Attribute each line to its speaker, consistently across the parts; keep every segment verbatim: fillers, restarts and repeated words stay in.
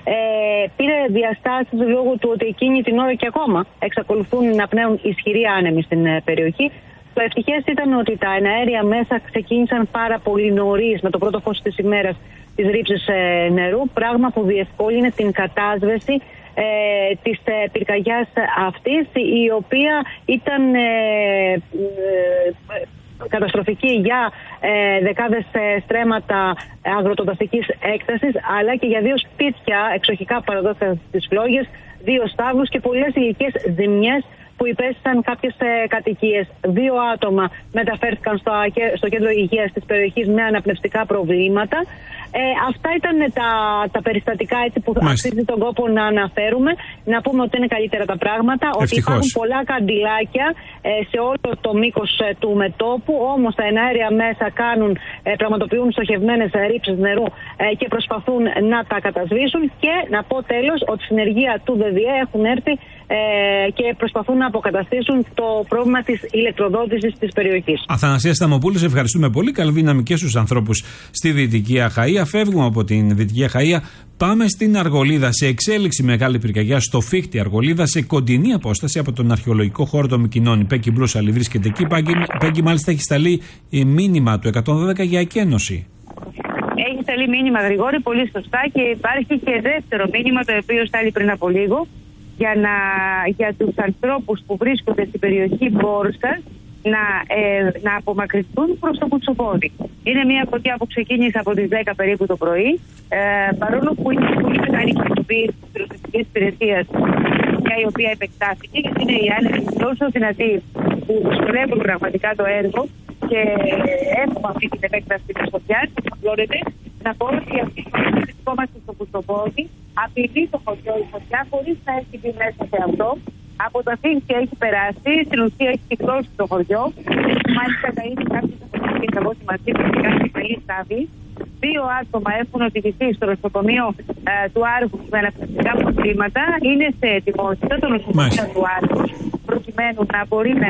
Speaker 1: ε, πήρε διαστάσεις λόγω του ότι εκείνη την ώρα και ακόμα εξακολουθούν να πνέουν ισχυροί άνεμοι στην ε, περιοχή. Το ευτυχές ήταν ότι τα εναέρια μέσα ξεκίνησαν πάρα πολύ νωρίς με το πρώτο φως της ημέρας της ρήψης ε, νερού, πράγμα που διευκόλυνε την κατάσβεση ε, της ε, πυρκαγιάς αυτής, η οποία ήταν ε, ε, καταστροφική για ε, δεκάδες ε, στρέμματα αγροτοδασικής έκτασης, αλλά και για δύο σπίτια εξοχικά παραδόθηκαν στις φλόγες, δύο στάβλους και πολλές ηλικές ζημιές που υπέστησαν κάποιες ε, κατοικίες. Δύο άτομα μεταφέρθηκαν στο, στο κέντρο υγείας της περιοχής με αναπνευστικά προβλήματα. Ε, αυτά ήταν τα, τα περιστατικά έτσι, που Μάλιστα. αξίζει τον κόπο να αναφέρουμε. Να πούμε ότι είναι καλύτερα τα πράγματα, Ευτυχώς. ότι υπάρχουν πολλά καντιλάκια ε, σε όλο το μήκος ε, του μετώπου, όμως τα εναέρια μέσα κάνουν, ε, πραγματοποιούν στοχευμένες ρήψεις νερού ε, και προσπαθούν να τα κατασβήσουν. Και να πω τέλος ότι συνεργεία του ΔΔΕ έχουν έρθει ε, και προσπαθούν να αποκαταστήσουν το πρόβλημα της ηλεκτροδότησης της περιοχής.
Speaker 2: Αθανασία Σταμοπούλου, σε ευχαριστούμε πολύ. Καλή δύναμη και στους ανθρώπους στη Δυτική Αχαΐα. Φεύγουμε από την Δυτική Αχαΐα. Πάμε στην Αργολίδα. Σε εξέλιξη μεγάλη πυρκαγιά στο Φίχτη Αργολίδα, σε κοντινή απόσταση από τον αρχαιολογικό χώρο των Μυκηνών. Η Πέκκι Μπρούσαλη βρίσκεται εκεί. Πέκκι, μάλιστα, έχει σταλεί μήνυμα του εκατόν δώδεκα για εκένωση.
Speaker 3: Έχει σταλεί μήνυμα, Γρηγόρη, πολύ σωστά, και υπάρχει και δεύτερο μήνυμα, το οποίο στάλει πριν από λίγο, για, να, για τους ανθρώπους που βρίσκονται στην περιοχή Μπόρσας να, ε, να απομακρυνθούν προς το Κουτσοπόδι. Είναι μια φωτιά που ξεκίνησε από τις δέκα περίπου το πρωί, ε, παρόλο που είναι πολύ μεγάλη κοινοποίηση της πυροσβεστικής υπηρεσίας, η οποία επεκτάθηκε, γιατί είναι οι άνεμοι τόσο δυνατοί που δυσκολεύουν πραγματικά το έργο και έχουμε αυτή την επέκταση της φωτιάς. Να πω ότι αυτή τη στιγμή βρισκόμαστε στο Κουτσοπόδι, απειλεί το χωριό η φωτιά χωρίς να έχει μπει μέσα σε αυτό. Από το αφήνει έχει περάσει, στην ουσία έχει κυκλώσει το χωριό. Μάλιστα τα ήδη κάποιες αποδείξεις από ό,τι μας είπαν και κάνει καλή στάδη. Δύο άτομα έχουν οδηγηθεί στο νοσοκομείο ε, του Άργου με αναπνευστικά προβλήματα. Είναι σε ετοιμότητα το νοσοκομείο του Άργου, προκειμένου να μπορεί να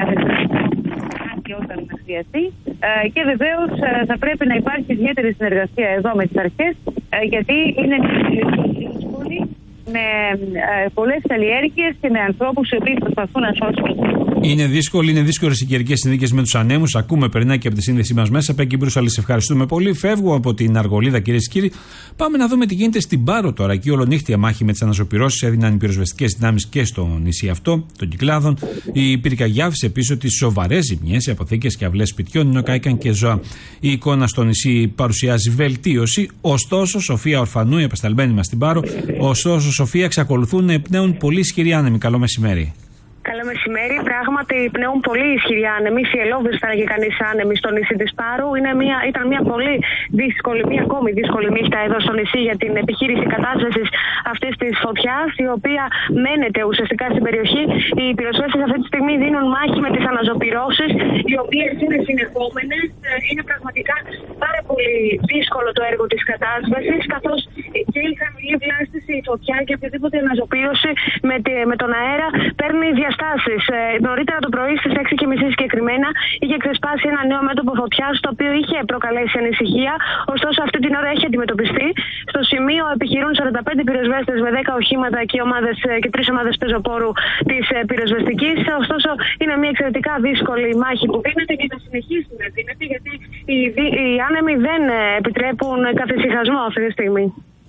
Speaker 3: και όταν χρειαστεί. Ε, και βεβαίως ε, θα πρέπει να υπάρχει ιδιαίτερη συνεργασία εδώ με τις αρχές, ε, γιατί είναι δύσκολη, με ε, πολλές καλλιέργειες και με ανθρώπους οι οποίοι προσπαθούν να σώσουν.
Speaker 2: Είναι δύσκολη, είναι δύσκολες οι καιρικές συνθήκες με τους ανέμους. Ακούμε, περνάει και από τη σύνδεσή μας μέσα. Πέκκι Μπρούσαλη, σε ευχαριστούμε πολύ. Φεύγω από την Αργολίδα, κυρίες και κύριοι. Πάμε να δούμε τι γίνεται στην Πάρο τώρα. Εκεί ολονύχτια μάχη με τις αναζωπυρώσεις έδιναν οι πυροσβεστικές δυνάμεις και στο νησί αυτό, των Κυκλάδων. Η πυρκαγιά άφησε πίσω τις σοβαρές ζημιές σε αποθήκες και αυλές σπιτιών, ενώ κάηκαν και ζώα. Η εικόνα στο νησί παρουσιάζει βελτίωση. Ωστόσο, Σοφία Ορφανού, η απεσταλμένη μας στην Πάρο, ωστόσο, Σοφία, εξακολουθούν να εμπνέουν πολύ ισχυροί άνεμοι. Καλό μεσημέρι.
Speaker 4: Καλό μεσημέρι. Πράγματι, πνέουν πολύ ισχυροί άνεμοι. Φιελώδης θα έλεγε κανείς άνεμοι στο νησί της Πάρου. Είναι μια, ήταν μια πολύ δύσκολη, μια ακόμη δύσκολη νύχτα εδώ στο νησί για την επιχείρηση κατάσβεσης αυτής της φωτιάς, η οποία μένεται ουσιαστικά στην περιοχή. Οι πυροσβέστες αυτή τη στιγμή δίνουν μάχη με τις αναζωπυρώσεις, οι οποίες είναι συνεχόμενες. Είναι πραγματικά πάρα πολύ δύσκολο το έργο της κατάσβεσης, καθώς και η χαμηλή βλάστηση, η φωτιά και οποιαδήποτε αναζωπήρωση με, με τον αέρα παίρνει διαστάσεις. Ε, νωρίτερα το πρωί στις έξι και μισή συγκεκριμένα είχε ξεσπάσει ένα νέο μέτωπο φωτιάς, το οποίο είχε προκαλέσει ανησυχία. Ωστόσο, αυτή την ώρα έχει αντιμετωπιστεί. Στο σημείο επιχειρούν σαράντα πέντε πυροσβέστες με δέκα οχήματα και, ομάδες, και τρεις ομάδες πεζοπόρου της ε, πυροσβεστικής. Ωστόσο, είναι μια εξαιρετικά δύσκολη μάχη που δίνεται και θα συνεχίσει να δίνεται, γιατί οι, οι άνεμοι δεν επιτρέπουν καθησυχασμό αυτή τη στιγμή.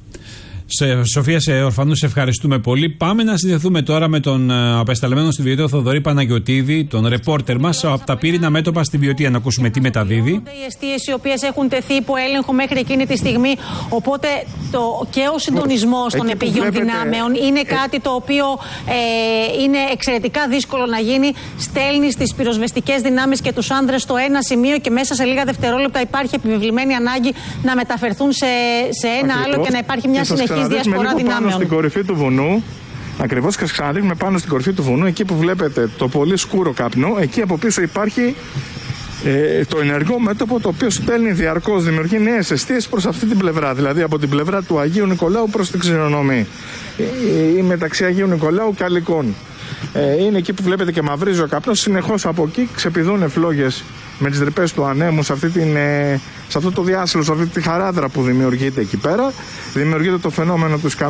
Speaker 2: Σε, Σοφία, σε Ορφανού, σε ευχαριστούμε πολύ. Πάμε να συνδεθούμε τώρα με τον uh, απεσταλμένο στη Βιωτία Θοδωρή Παναγιωτίδη, τον ρεπόρτερ μας από τα πύρινα μέτωπα στη Βιωτία, να ακούσουμε τι μεταδίδει.
Speaker 5: Οι εστίες οι οποίες έχουν τεθεί υπό έλεγχο μέχρι εκείνη τη στιγμή. Οπότε το, και ο συντονισμός των επίγειων δυνάμεων είναι κάτι το οποίο ε, είναι εξαιρετικά δύσκολο να γίνει. Στέλνει τις πυροσβεστικές δυνάμεις και τους άνδρες στο ένα σημείο και μέσα σε λίγα δευτερόλεπτα υπάρχει επιβεβλημένη ανάγκη να μεταφερθούν σε, σε ένα Ακριβώς. άλλο και να υπάρχει μια συνεχή διασπορά δυνάμεων.
Speaker 6: Πάνω στην κορυφή του βουνού, ακριβώς, και ξαναδείχνουμε πάνω στην κορυφή του βουνού, εκεί που βλέπετε το πολύ σκούρο καπνό, εκεί από πίσω υπάρχει ε, το ενεργό μέτωπο, το οποίο στέλνει διαρκώς, δημιουργεί νέες εστίες προς αυτή την πλευρά, δηλαδή από την πλευρά του Αγίου Νικολάου προς την Ξηρονομή ή μεταξύ Αγίου Νικολάου και Αλικών. Ε, είναι εκεί που βλέπετε και μαυρίζει ο καπνός. Συνεχώς από εκεί ξεπηδούν φλόγες με τις τρυπές του ανέμου σε, αυτή την, ε, σε αυτό το διάσυλο, σε αυτή τη χαράδρα που δημιουργείται εκεί πέρα. Δημιουργείται το φαινόμενο της καμινάδας.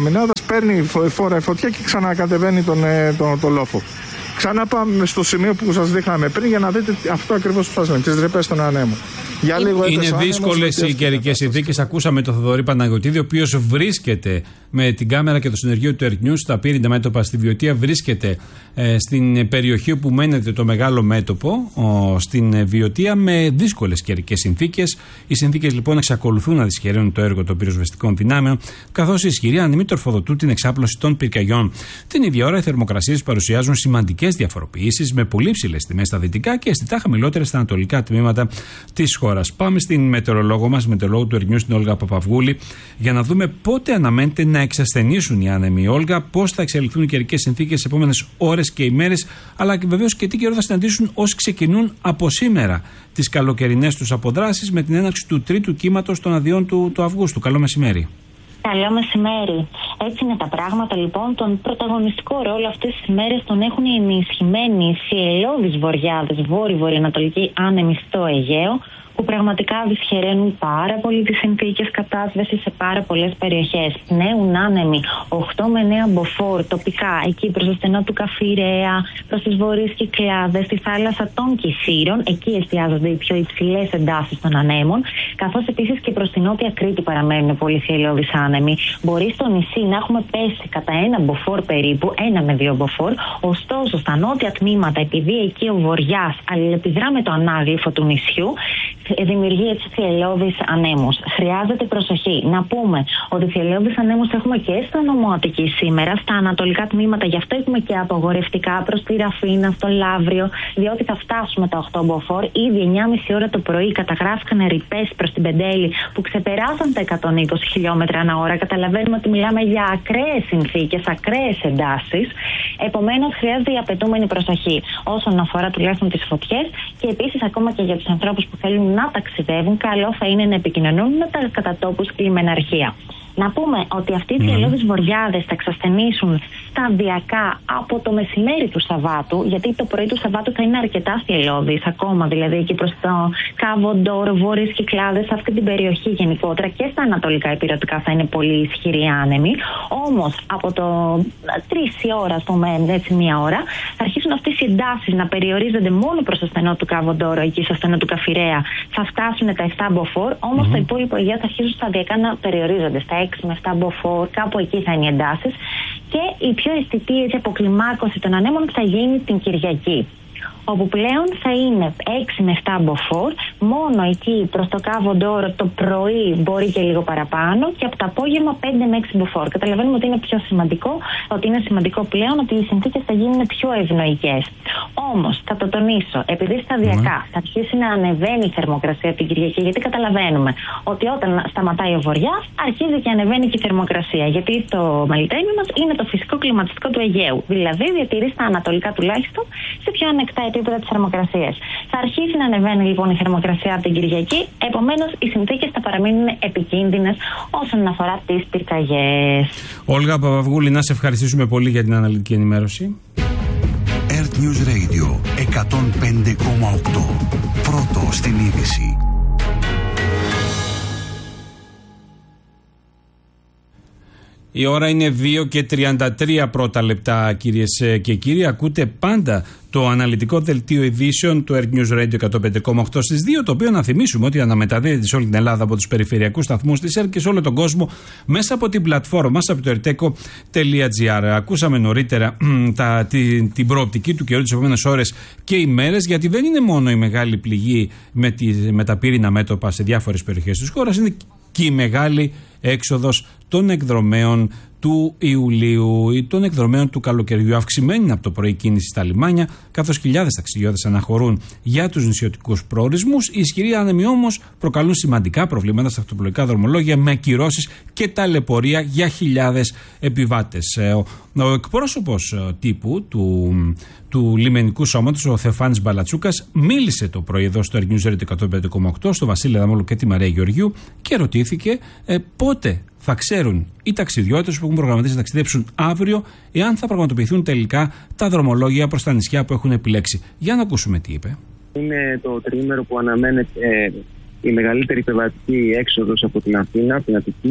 Speaker 6: παίρνει φόρα η φωτιά και ξανακατεβαίνει τον, τον, τον λόφο. Ξανά πάμε στο σημείο που σας δείχναμε πριν για να δείτε αυτό ακριβώς που σας λέμε, τις ρεπές των ανέμων. Για λίγο
Speaker 2: είναι δύσκολες οι καιρικές συνθήκες. Ακούσαμε τον Θοδωρή Παναγιωτίδη, ο οποίος βρίσκεται με την κάμερα και το συνεργείο του Earth News στα πύριντα μέτωπα στη Βιωτία. Βρίσκεται ε, στην περιοχή όπου μένεται το μεγάλο μέτωπο, ο, στην Βιωτία, με δύσκολες καιρικές συνθήκες. Οι συνθήκες λοιπόν εξακολουθούν να δυσχεραίνουν το έργο των πυροσβεστικών δυνάμεων, καθώς οι ισχυροί άνεμοι τροφοδοτούν την εξάπλωση των πυρκαγιών. Την ίδια ώρα οι θερμοκρασίες παρουσιάζουν σημαντικές διαφοροποιήσεις, με πολύ ψηλές τιμές στα δυτικά και αισθητά χαμηλότερες στα ανατολικά τμήματα της χώρας. Πάμε στην μετεωρολόγο μας, μετεωρολόγο του Earth News, την Όλγα Παπαυγούλη, για να δούμε πότε αναμένεται να εξασθενήσουν οι άνεμοι. Όλγα, πώς θα εξελιχθούν οι καιρικές συνθήκες τις επόμενες ώρες και ημέρες, αλλά και βεβαίως και τι καιρό θα συναντήσουν όσοι ξεκινούν από σήμερα τις καλοκαιρινές τους αποδράσεις με την έναρξη του τρίτου κύματος των αδειών του, του Αυγούστου. Καλό μεσημέρι.
Speaker 7: Καλό μεσημέρι. Έτσι είναι τα πράγματα λοιπόν. Τον πρωταγωνιστικό ρόλο αυτές τις μέρες τον έχουν οι ενισχυμένοι θυελλώδεις βοριάδες, βόρειο-βορειοανατολικοί άνεμοι στο Αιγαίο, που πραγματικά δυσχεραίνουν πάρα πολύ τις συνθήκες κατάσβεσης σε πάρα πολλές περιοχές. Πνέουν άνεμοι οκτώ με εννέα μποφόρ τοπικά, εκεί προς το στενό του Καφιρέα, προς τις βορείς Κυκλάδες, στη θάλασσα των Κισήρων, εκεί εστιάζονται οι πιο υψηλές εντάσεις των ανέμων, καθώς επίσης και προς την νότια Κρήτη παραμένουν πολύ θυελλώδεις άνεμοι. Μπορεί στο νησί να έχουμε πέσει κατά ένα μποφόρ περίπου, ένα με δύο μποφόρ, ωστόσο στα νότια τμήματα, επειδή εκεί ο βοριάς αλληλεπιδρά με το ανάγλυφο του νησιού, δημιουργεί έτσι θυελλώδεις ανέμους. Χρειάζεται προσοχή. Να πούμε ότι θυελλώδεις ανέμους έχουμε και στο νομό Αττικής σήμερα, στα ανατολικά τμήματα, γι' αυτό έχουμε και απογορευτικά προς τη Ραφίνα, στο Λαύριο, διότι θα φτάσουμε τα οκτώ μποφόρ. Ήδη εννιά και μισή ώρα το πρωί καταγράφηκαν ρηπές προς την Πεντέλη που ξεπεράσαν τα εκατόν είκοσι χιλιόμετρα ανά ώρα. Καταλαβαίνουμε ότι μιλάμε για ακραίες συνθήκες, ακραίες εντάσεις. Επομένως, χρειάζεται η απαιτούμενη προσοχή όσον αφορά τουλάχιστον τις φωτιές και επίσης ακόμα και για τους ανθρώπους που θέλουν να ταξιδεύουν, καλό θα είναι να επικοινωνούν με τα κατά τόπους λιμεναρχεία. Να πούμε ότι αυτοί οι θυελλώδεις mm. βοριάδες θα εξασθενήσουν σταδιακά από το μεσημέρι του Σαββάτου, γιατί το πρωί του Σαββάτου θα είναι αρκετά θυελλώδης ακόμα, δηλαδή εκεί προς το Κάβο Ντόρο, Βόρειες Κυκλάδες, σε αυτή την περιοχή γενικότερα και στα ανατολικά υπηρετικά θα είναι πολύ ισχυροί άνεμοι. Όμως από το τρεις η ώρα, ας πούμε, έτσι μία ώρα, θα αρχίσουν αυτές οι εντάσεις να περιορίζονται μόνο προς το στενό του Κάβο Ντόρο, εκεί στο στενό του Καφιρέα, θα φτάσουν τα επτά μποφόρ, όμως mm. το υπόλοιπο Αιγαίο θα αρχίσουν σταδιακά να περιορίζονται στα έξι με επτά μποφόρ, κάπου εκεί θα είναι οι εντάσεις, και η πιο αισθητή αποκλιμάκωση των ανέμων θα γίνει την Κυριακή, όπου πλέον θα είναι έξι με επτά μποφόρ, μόνο εκεί προς το Κάβο Ντόρο το πρωί μπορεί και λίγο παραπάνω, και από το απόγευμα πέντε με έξι μποφόρ. Καταλαβαίνουμε ότι είναι πιο σημαντικό, ότι είναι σημαντικό πλέον ότι οι συνθήκες θα γίνουν πιο ευνοϊκές. Όμως, θα το τονίσω, επειδή σταδιακά mm. θα αρχίσει να ανεβαίνει η θερμοκρασία την Κυριακή, γιατί καταλαβαίνουμε ότι όταν σταματάει ο βοριάς, αρχίζει και ανεβαίνει και η θερμοκρασία. Γιατί το μελιτέμι μας είναι το φυσικό κλιματιστικό του Αιγαίου. Δηλαδή, διατηρεί στα ανατολικά τουλάχιστον σε πιο ανεκτά επίπεδα της θερμοκρασίας. Θα αρχίσει να ανεβαίνει λοιπόν η θερμοκρασία από την Κυριακή, επομένως οι συνθήκες θα παραμείνουν επικίνδυνες όσον αφορά τις πυρκαγιές.
Speaker 2: Όλγα Παπαυγούλη, να σε ευχαριστήσουμε πολύ για την αναλυτική ενημέρωση.
Speaker 8: Earth News Radio εκατόν πέντε κόμμα οκτώ. Πρώτο στην είδηση.
Speaker 2: Η ώρα είναι δύο και τριάντα τρία πρώτα λεπτά, κυρίες και κύριοι. Ακούτε πάντα το αναλυτικό δελτίο ειδήσεων του Earth News Radio εκατόν πέντε κόμμα οκτώ στις δύο, το οποίο να θυμίσουμε ότι αναμεταδίδεται σε όλη την Ελλάδα από τους περιφερειακούς σταθμούς της ΕΡΤ και σε όλο τον κόσμο μέσα από την πλατφόρμα μας, από το ερτέκο τελεία τζι άρ. Ακούσαμε νωρίτερα τα, την, την προοπτική του καιρού τις επόμενες ώρες και ημέρες, γιατί δεν είναι μόνο η μεγάλη πληγή με, τη, με τα πύρινα μέτωπα σε διάφορες περιοχές της χώρας, είναι και η μεγάλη έξοδος των εκδρομέων του Ιουλίου ή των εκδρομέων του καλοκαιριού. Αυξημένη από το πρωί κίνηση στα λιμάνια, καθώς χιλιάδες ταξιδιώτες αναχωρούν για τους νησιωτικούς προορισμούς. Οι ισχυροί άνεμοι όμως προκαλούν σημαντικά προβλήματα στα αυτοπλοϊκά δρομολόγια, με ακυρώσεις και ταλαιπωρία για χιλιάδες επιβάτες. Ο, ο εκπρόσωπος τύπου του, του λιμενικού σώματος, ο Θεφάνης Μπαλατσούκας, μίλησε το πρωί εδώ στο Earth News Radio εκατόν πέντε κόμμα οκτώ, στο Βασίλη Αδαμόλου και τη Μαρία Γεωργιού, και ρωτήθηκε ε, πότε θα ξέρουν οι ταξιδιώτες που έχουν προγραμματίσει να ταξιδέψουν αύριο, εάν θα πραγματοποιηθούν τελικά τα δρομολόγια προς τα νησιά που έχουν επιλέξει. Για να ακούσουμε τι είπε.
Speaker 9: Είναι το τριήμερο που αναμένεται ε, η μεγαλύτερη επιβατική έξοδος από την Αθήνα, την Αττική.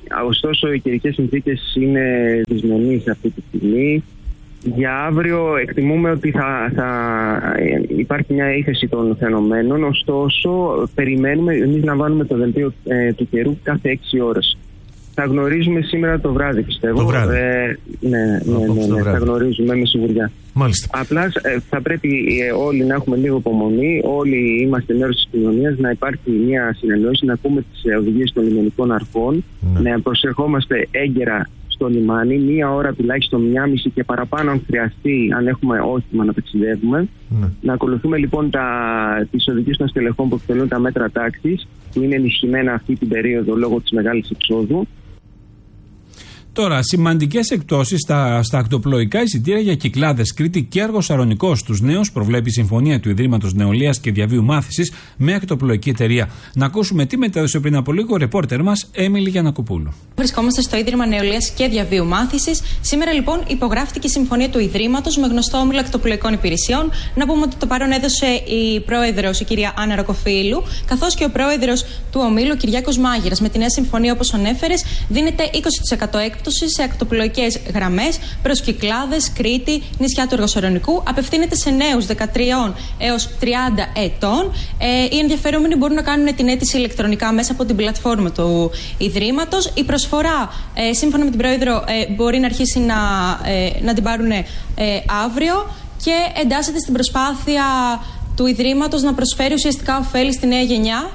Speaker 9: ωστόσο, οι καιρικές συνθήκες είναι δυσμενείς αυτή τη στιγμή. Για αύριο εκτιμούμε ότι θα, θα υπάρχει μια ύφεση των φαινομένων, ωστόσο περιμένουμε, εμείς λαμβάνουμε το δελτίο ε, του καιρού κάθε έξι ώρες. Θα γνωρίζουμε σήμερα το βράδυ, πιστεύω.
Speaker 10: Το βράδυ.
Speaker 9: Ε, ναι, ναι, ναι, ναι, ναι, θα γνωρίζουμε με σιγουριά.
Speaker 10: Μάλιστα.
Speaker 9: Απλά ε, θα πρέπει ε, όλοι να έχουμε λίγο υπομονή, όλοι είμαστε μέρος της κοινωνίας, να υπάρχει μια συνεννόηση, να ακούμε τις ε, οδηγίες των λιμενικών αρχών, ναι. να προσερχόμαστε έγκαιρα στο λιμάνι, μία ώρα τουλάχιστον, μία μισή και παραπάνω αν χρειαστεί, αν έχουμε όχημα να ταξιδεύουμε. Ναι. Να ακολουθούμε λοιπόν τα, τις οδηγίες των στελεχών που εκτελούν τα μέτρα τάξης, που είναι ενισχυμένα αυτή την περίοδο λόγω της μεγάλης εξόδου.
Speaker 2: Τώρα, σημαντικές εκπτώσεις στα, στα ακτοπλοϊκά εισιτήρια για Κυκλάδες, Κρήτη και Αργοσαρονικό στους νέους προβλέπει η Συμφωνία του Ιδρύματος Νεολαίας και Διαβίου Μάθησης με ακτοπλοϊκή εταιρεία. Να ακούσουμε τι μετέδωσε πριν από λίγο ο ρεπόρτερ μας Έμιλη Γιαννακοπούλου.
Speaker 11: Βρισκόμαστε στο Ίδρυμα Νεολαίας και Διαβίου Μάθησης. Σήμερα λοιπόν υπογράφτηκε η Συμφωνία του Ιδρύματος με γνωστό όμιλο ακτοπλοϊκών υπηρεσιών. Να πούμε ότι το παρόν έδωσε η πρόεδρος, η κυρία Άννα Ρακοφίλου, καθώς και ο πρόεδρος του ομίλου, Κυριάκος Μάγειρας. Με τη νέα συμφωνία, όπως ανέφερες, δίνεται είκοσι τοις εκατό έκπτωση σε ακτοπλοϊκές γραμμές προς Κυκλάδες, Κρήτη, νησιά του Αργοσαρονικού. Απευθύνεται σε νέους δεκατρία έως τριάντα ετών. Ε, οι ενδιαφερόμενοι μπορούν να κάνουν την αίτηση ηλεκτρονικά μέσα από την πλατφόρμα του Ιδρύματος. Η προσφορά, ε, σύμφωνα με την πρόεδρο, ε, μπορεί να αρχίσει να, ε, να την πάρουν ε, αύριο και εντάσσεται στην προσπάθεια του Ιδρύματος να προσφέρει ουσιαστικά ωφέλη στη νέα γενιά.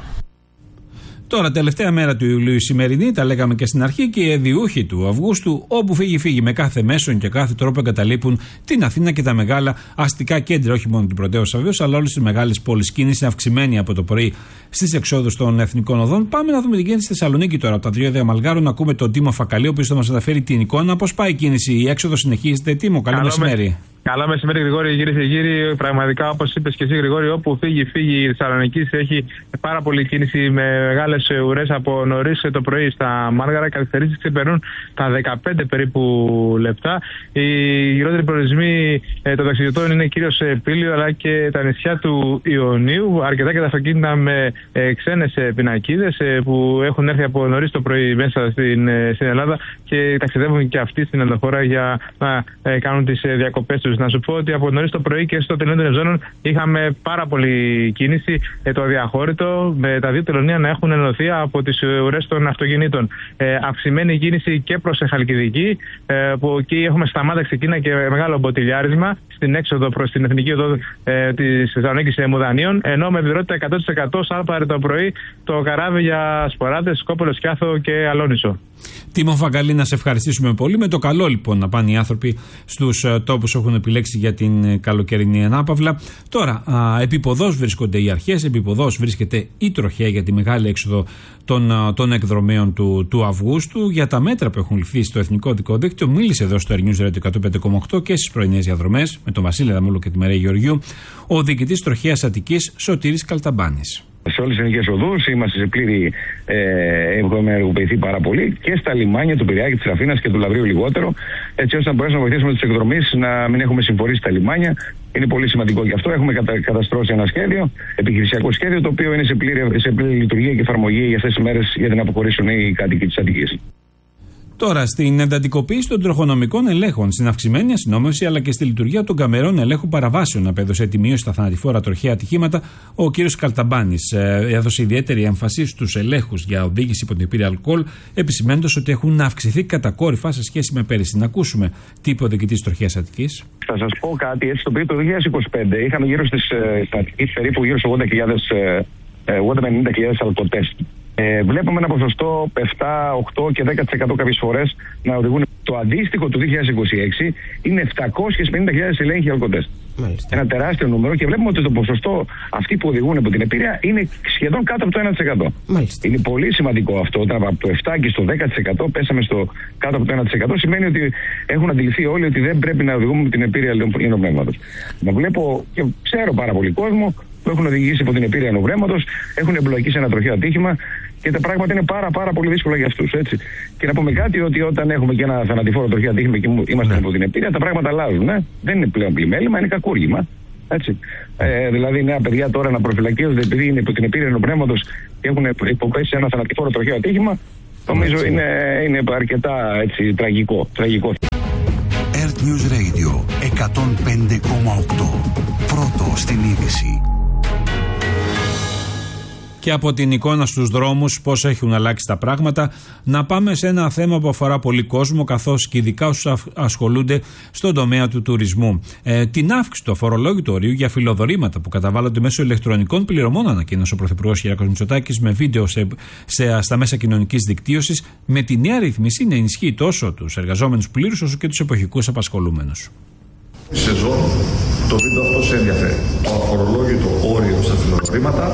Speaker 2: Τώρα, τελευταία μέρα του Ιουλίου, η σημερινή, τα λέγαμε και στην αρχή, και οι εδιούχοι του Αυγούστου, όπου φύγει, φύγει, με κάθε μέσον και κάθε τρόπο εγκαταλείπουν την Αθήνα και τα μεγάλα αστικά κέντρα, όχι μόνο την πρωτεύουσα βεβαίως, αλλά όλες τις μεγάλες πόλεις. Κίνηση αυξημένη από το πρωί στις εξόδους των εθνικών οδών. Πάμε να δούμε την κίνηση στη Θεσσαλονίκη τώρα, από τα δύο Αμαλγάρου, να ακούμε τον Τίμο Φακαλή, ο οποίος θα μας αναφέρει την εικόνα. Πώς πάει η κίνηση, η έξοδο συνεχίζεται? Τίμο, καλό μεσημέρι.
Speaker 6: Καλό μεσημέρι, Γρηγόρη, γύρω και γύρι. Πραγματικά, όπως είπες και εσύ, Γρηγόρη, όπου φύγει, φύγει η Θεσσαλονίκη, έχει πάρα πολλή κίνηση με μεγάλες ουρές από νωρίς το πρωί στα Μάργαρα. Οι καθυστερήσεις ξεπερνούν τα δεκαπέντε περίπου λεπτά. Οι γυρότεροι προορισμοί των ταξιδιωτών είναι κυρίως Πήλιο, αλλά και τα νησιά του Ιωνίου. Αρκετά και τα αυτοκίνητα με ξένες πινακίδες που έχουν έρθει από νωρίς το πρωί μέσα στην, στην Ελλάδα και ταξιδεύουν και αυτοί στην ενδοχώρα για να κάνουν τις διακοπές τους. Να σου πω ότι από νωρίς το πρωί και στο τελείωμα των ζώνων είχαμε πάρα πολλή κίνηση. Ε, το αδιαχώρητο με τα δύο τελωνία να έχουν ενωθεί από τις ουρές των αυτοκινήτων. Ε, αυξημένη κίνηση και προς Χαλκιδική, ε, που εκεί έχουμε σταμάτηση Κίνα και μεγάλο μποτιλιάρισμα στην έξοδο προς την εθνική οδό ε, της Θεσσαλονίκης Μουδανίων. Ενώ με ευηδρότητα εκατό τοις εκατό σάλπαρε το πρωί το καράβι για Σποράδες, Σκόπελο, Σκιάθο και Αλόνισο.
Speaker 2: Τίμο Φαγκαλή, να σε ευχαριστήσουμε πολύ. Με το καλό λοιπόν να πάνε οι άνθρωποι στους τόπους που έχουν επιλέξει για την καλοκαιρινή ανάπαυλα. Τώρα, επίποδός βρίσκονται οι αρχές, επίποδός βρίσκεται η τροχέα για τη μεγάλη έξοδο των, των εκδρομέων του, του Αυγούστου. Για τα μέτρα που έχουν ληφθεί στο εθνικό οδικό δίκτυο, μίλησε εδώ στο Air News Radio εκατόν πέντε κόμμα οκτώ και στις πρωινές διαδρομές με τον Βασίλη Δαμούλο και τη Μαρία Γεωργιού, ο διοικητής τροχέας Αττικής Σωτήρης Καλταμπάνης.
Speaker 12: Σε όλες τις εθνικές οδούς είμαστε σε πλήρη, ε, έχουμε ενεργοποιηθεί πάρα πολύ και στα λιμάνια του Πειραιά και της Αθήνας και του Λαβρίου λιγότερο, έτσι ώστε να μπορέσουμε να βοηθήσουμε τους εκδρομείς να μην έχουμε συμφορήσει στα λιμάνια. Είναι πολύ σημαντικό γι' αυτό. Έχουμε κατα, καταστρώσει ένα σχέδιο, επιχειρησιακό σχέδιο, το οποίο είναι σε πλήρη, σε πλήρη λειτουργία και εφαρμογή για αυτές τις μέρες για την αποχωρήσουν οι κάτοικοι της Αττικής.
Speaker 2: Τώρα, στην εντατικοποίηση των τροχονομικών ελέγχων, στην αυξημένη αστυνόμευση αλλά και στη λειτουργία των καμερών ελέγχου παραβάσεων, απέδωσε τη μείωση στα θανατηφόρα τροχαία ατυχήματα ο κ. Καλταμπάνης. Έδωσε ιδιαίτερη έμφαση στους ελέγχους για οδήγηση υπό την επίρρεια αλκοόλ, επισημαίνοντας ότι έχουν αυξηθεί κατακόρυφα σε σχέση με πέρυσι. Να ακούσουμε τι είπε ο διοικητής τροχαίας Αττικής.
Speaker 12: Θα σας πω κάτι, έτσι, το οποίο το δύο χιλιάδες είκοσι πέντε είχαμε γύρω στις Αττικής περίπου γύρω στους ογδόντα με ενενήντα χιλιάδες αλκοτέστ. Ε, βλέπουμε ένα ποσοστό επτά, οκτώ και δέκα τοις εκατό κάποιες φορές να οδηγούν. Το αντίστοιχο του δύο χιλιάδες είκοσι έξι είναι επτακόσιες πενήντα χιλιάδες ελέγχοι αλκοτέστ. Ένα τεράστιο νούμερο και βλέπουμε ότι το ποσοστό αυτοί που οδηγούν από την επίρρεια είναι σχεδόν κάτω από το ένα τοις εκατό. Μάλιστα. Είναι πολύ σημαντικό αυτό. Όταν από το επτά και στο δέκα τοις εκατό πέσαμε στο κάτω από το ένα τοις εκατό, σημαίνει ότι έχουν αντιληφθεί όλοι ότι δεν πρέπει να οδηγούμε με την επίρρεια ενοπνεύματος. Να βλέπω και ξέρω πάρα πολύ κόσμο που έχουν οδηγήσει από την επίρρεια ενοπνεύματος, έχουν εμπλοκεί σε ένα τροχαίο ατύχημα και τα πράγματα είναι πάρα, πάρα πολύ δύσκολα για αυτούς. Έτσι. Και να πούμε κάτι, ότι όταν έχουμε και ένα θανατηφόρο τροχαίο ατύχημα και είμαστε από την επίρρεια, τα πράγματα αλλάζουν. Ε. Δεν είναι πλέον πλημέλημα, είναι κακούργημα. Έτσι. Ε, δηλαδή, νέα παιδιά τώρα να προφυλακίζονται επειδή είναι από την επίρρεια ενοπνεύματος και έχουν υποπέσει ένα θανατηφόρο τροχαίο ατύχημα, Νομίζω είναι, είναι αρκετά έτσι, τραγικό. τραγικό.
Speaker 8: Earth News Radio εκατόν πέντε κόμμα οκτώ. Πρώτο στην είδηση.
Speaker 2: Και από την εικόνα στους δρόμους πώς έχουν αλλάξει τα πράγματα, να πάμε σε ένα θέμα που αφορά πολύ κόσμο, καθώς και ειδικά όσους ασχολούνται στον τομέα του τουρισμού. Ε, την αύξηση του αφορολόγητου ορίου για φιλοδορήματα που καταβάλλονται μέσω ηλεκτρονικών πληρωμών, ανακοίνωσε ο Πρωθυπουργός Κυριάκος Μητσοτάκης με βίντεο σε, σε, στα μέσα κοινωνικής δικτύωσης, με τη νέα ρύθμιση να ενισχύει τόσο τους εργαζόμενους πλήρους όσο και τους εποχικούς απασχολούμενους.
Speaker 10: Σεζόν, το βίντεο αυτό σε ενδιαφέρει. Το αφορολόγητο όριο στα φιλοδορήματα.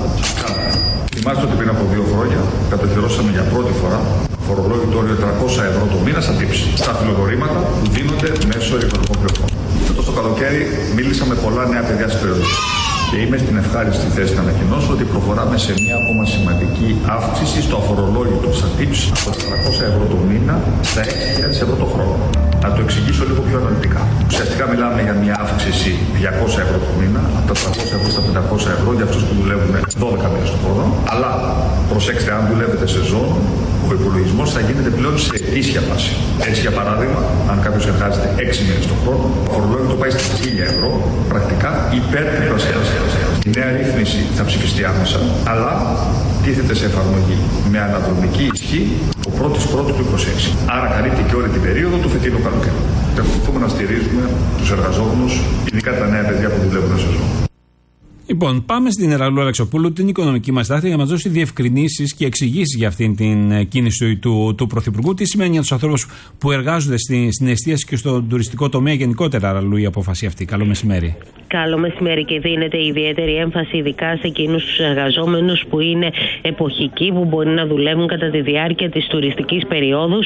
Speaker 10: Θυμάστε ότι πριν από δύο χρόνια κατοχυρώσαμε για πρώτη φορά φορολόγητο όριο τριακόσια ευρώ το μήνα σαν τύψη στα φιλοδορήματα που δίνονται μέσω ηλεκτρονικών πληρωμών. Φέτος το καλοκαίρι μίλησα με πολλά νέα παιδιά της περιοχής και είμαι στην ευχάριστη θέση να ανακοινώσω ότι προχωράμε σε μια ακόμα σημαντική αύξηση στο αφορολόγητο σαν τύψη από τα τριακόσια ευρώ το μήνα στα έξι χιλιάδες ευρώ το χρόνο. Να το εξηγήσω λίγο πιο αναλυτικά. Ουσιαστικά μιλάμε για μια αύξηση διακόσια ευρώ το μήνα, από τα τριακόσια ευρώ στα πεντακόσια ευρώ για αυτούς που δουλεύουν δώδεκα μήνες το χρόνο. Αλλά προσέξτε, αν δουλεύετε σεζόν, ο υπολογισμός θα γίνεται πλέον σε ετήσια βάση. Έτσι, για παράδειγμα, αν κάποιος εργάζεται έξι μήνες το χρόνο, το φορολόγητο πάει στα χίλια ευρώ, πρακτικά υπερτριπλασιάζεται. Η νέα ρύθμιση θα ψηφιστεί άμεσα, αλλά τίθεται σε εφαρμογή με αναδρομική ισχύ ο πρώτης πρώτου του είκοσι έξι. Άρα καλύπτει και όλη την περίοδο του φετινού καλοκαιριού. Εξακολουθούμε να στηρίζουμε τους εργαζόμενους, ειδικά τα νέα παιδιά που δουλεύουν σε σεζόν.
Speaker 2: Λοιπόν, πάμε στην Εραλού Αλεξοπούλου, την οικονομική μας τάχτη, για να μας δώσει διευκρινήσεις και εξηγήσεις για αυτήν την κίνηση του, του Πρωθυπουργού. Τι σημαίνει για τους ανθρώπους που εργάζονται στη, στην εστίαση και στον τουριστικό τομέα γενικότερα, Εραλού, η απόφαση αυτή. Καλό μεσημέρι.
Speaker 13: Καλό μεσημέρι, και δίνεται ιδιαίτερη έμφαση ειδικά σε εκείνους τους εργαζόμενους που είναι εποχικοί, που μπορεί να δουλεύουν κατά τη διάρκεια της τουριστικής περίοδου.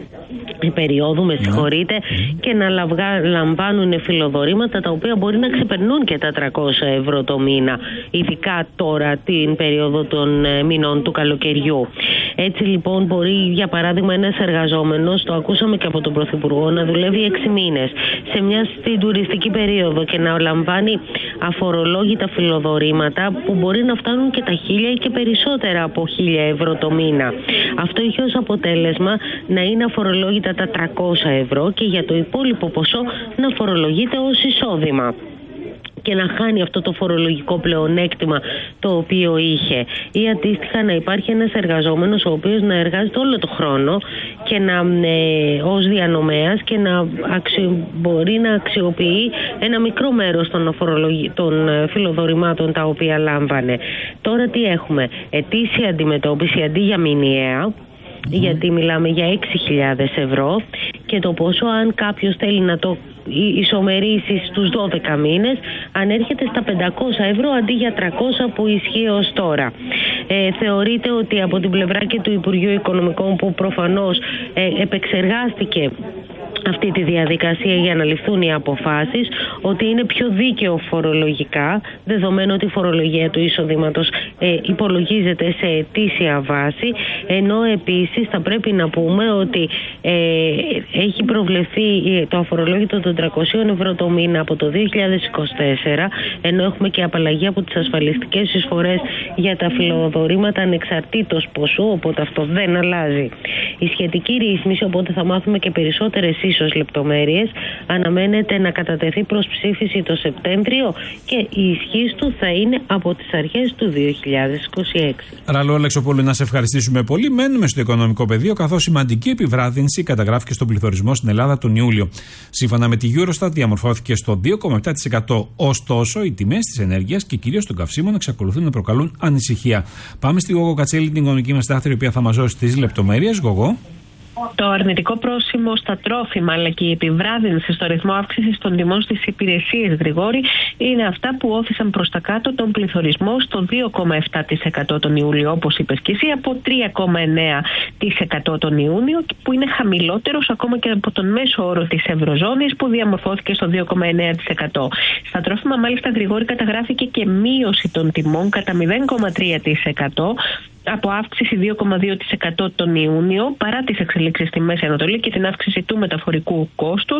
Speaker 13: περίοδου, με συγχωρείτε, mm. και να λαυγα, λαμβάνουν φιλοδορήματα τα οποία μπορεί να ξεπερνούν και τα τριακόσια ευρώ το μήνα, ειδικά τώρα την περίοδο των ε, μηνών του καλοκαιριού. Έτσι λοιπόν μπορεί, για παράδειγμα, ένας εργαζόμενος, το ακούσαμε και από τον Πρωθυπουργό, να δουλεύει έξι μήνες σε μια στην τουριστική περίοδο και να λαμβάνει αφορολόγητα φιλοδορήματα που μπορεί να φτάνουν και τα χίλια ή και περισσότερα από χίλια ευρώ το μήνα. Αυτό είχε ως αποτέλεσμα να είναι αφορολόγητα τα τριακόσια ευρώ και για το υπόλοιπο ποσό να φορολογείται ως εισόδημα και να χάνει αυτό το φορολογικό πλεονέκτημα το οποίο είχε. Ή αντίστοιχα να υπάρχει ένας εργαζόμενος ο οποίος να εργάζεται όλο το χρόνο και να, ε, ως διανομέας και να αξιο, μπορεί να αξιοποιεί ένα μικρό μέρος των, των φιλοδορημάτων τα οποία λάμβανε. Τώρα τι έχουμε? Ετήσια αντιμετώπιση αντί για μηνιαία, mm. γιατί μιλάμε για έξι χιλιάδες ευρώ, και το πόσο, αν κάποιος θέλει να το ισομερίσει στους δώδεκα μήνες, ανέρχεται στα πεντακόσια ευρώ αντί για τριακόσια που ισχύει ως τώρα. Ε, θεωρείται ότι από την πλευρά και του Υπουργείου Οικονομικών, που προφανώς ε, επεξεργάστηκε αυτή τη διαδικασία για να ληφθούν οι αποφάσεις, ότι είναι πιο δίκαιο φορολογικά, δεδομένου ότι η φορολογία του εισοδήματος ε, υπολογίζεται σε ετήσια βάση, ενώ επίσης θα πρέπει να πούμε ότι ε, έχει προβλεφθεί το αφορολόγητο των τριακοσίων ευρώ το μήνα από το δύο χιλιάδες είκοσι τέσσερα, ενώ έχουμε και απαλλαγή από τις ασφαλιστικές εισφορές για τα φιλοδορήματα ανεξαρτήτως ποσού, οπότε αυτό δεν αλλάζει η σχετική ρύθμιση, οπότε θα μάθουμε και περισσότερες ίσως λεπτομέρειες. Αναμένεται να κατατεθεί προς ψήφιση το Σεπτέμβριο και η ισχύς του θα είναι από τις αρχές του δύο χιλιάδες είκοσι έξι.
Speaker 2: Ραλό Αλεξοπούλου, να σε ευχαριστήσουμε πολύ. Μένουμε στο οικονομικό πεδίο, καθώς σημαντική επιβράδυνση καταγράφηκε στον πληθωρισμό στην Ελλάδα τον Ιούλιο. Σύμφωνα με τη Eurostat, διαμορφώθηκε στο δύο κόμμα επτά τοις εκατό. Ωστόσο, οι τιμές της ενέργειας και κυρίως των καυσίμων εξακολουθούν να προκαλούν ανησυχία. Πάμε στη Γογό Κατσέλη, την οικονομική μας τάχτη, η οποία θα μας δώσει τις λεπτομέρειες. Γογό.
Speaker 14: Το αρνητικό πρόσημο στα τρόφιμα, αλλά και η επιβράδυνση στο ρυθμό αύξησης των τιμών στις υπηρεσίες, Γρηγόρη, είναι αυτά που όθησαν προς τα κάτω τον πληθωρισμό στο δύο κόμμα επτά τοις εκατό τον Ιούλιο, όπως είπες και εσύ, από τρία κόμμα εννέα τοις εκατό τον Ιούνιο, που είναι χαμηλότερος ακόμα και από τον μέσο όρο της Ευρωζώνης, που διαμορφώθηκε στο δύο κόμμα εννέα τοις εκατό. Στα τρόφιμα, μάλιστα, Γρηγόρη, καταγράφηκε και μείωση των τιμών κατά μηδέν κόμμα τρία τοις εκατό. Από αύξηση δύο κόμμα δύο τοις εκατό τον Ιούνιο, παρά τις εξελίξεις στη Μέση Ανατολή και την αύξηση του μεταφορικού κόστους.